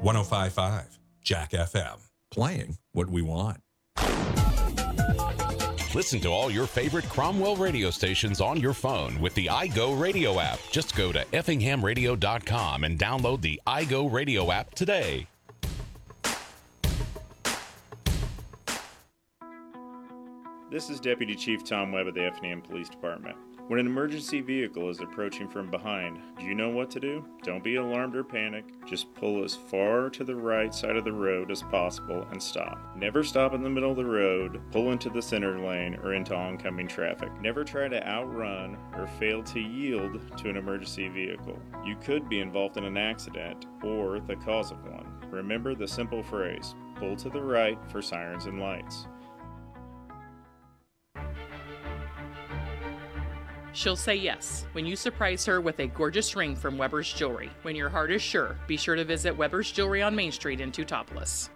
105.5 Jack FM. Playing what we want. Listen to all your favorite Cromwell radio stations on your phone with the iGo Radio app. Just go to effinghamradio.com and download the iGo Radio app today. This is Deputy Chief Tom Webb of the Effingham Police Department. When an emergency vehicle is approaching from behind, do you know what to do? Don't be alarmed or panic. Just pull as far to the right side of the road as possible and stop. Never stop in the middle of the road, pull into the center lane, or into oncoming traffic. Never try to outrun or fail to yield to an emergency vehicle. You could be involved in an accident or the cause of one. Remember the simple phrase, pull to the right for sirens and lights. She'll say yes when you surprise her with a gorgeous ring from Weber's Jewelry. When your heart is sure, be sure to visit Weber's Jewelry on Main Street in Teutopolis.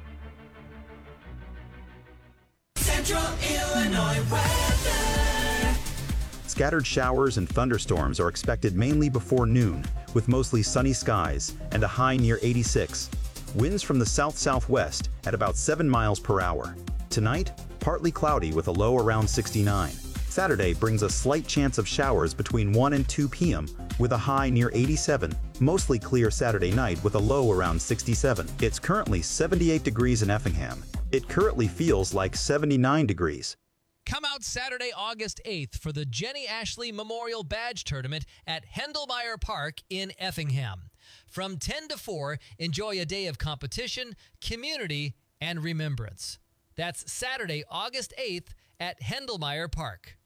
Central Illinois weather. Scattered showers and thunderstorms are expected mainly before noon, with mostly sunny skies and a high near 86. Winds from the south-southwest at about 7 miles per hour. Tonight, partly cloudy with a low around 69. Saturday brings a slight chance of showers between 1 and 2 p.m. with a high near 87. Mostly clear Saturday night with a low around 67. It's currently 78 degrees in Effingham. It currently feels like 79 degrees. Come out Saturday, August 8th for the Jenny Ashley Memorial Badge Tournament at Hendelmeyer Park in Effingham. From 10 to 4, enjoy a day of competition, community, and remembrance. That's Saturday, August 8th at Hendelmeyer Park.